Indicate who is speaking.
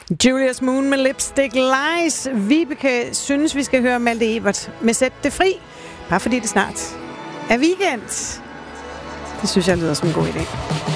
Speaker 1: Julius Moon med Lipstick Lies. Vibeke synes, vi skal høre Malte Ebert med Sæt det fri. Bare fordi det snart er weekend. Det synes jeg lyder som en god idé.